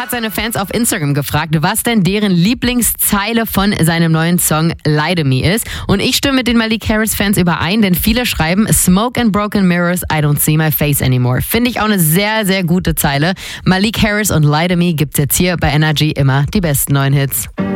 hat seine Fans auf Instagram gefragt, was denn deren Lieblingszeile von seinem neuen Song Lie to Me ist. Und ich stimme mit den Malik Harris-Fans überein, denn viele schreiben Smoke and broken mirrors, I don't see my face anymore. Finde ich auch eine sehr, sehr gute Zeile. Malik Harris und Lie to Me gibt's jetzt hier bei Energy immer die besten neuen Hits.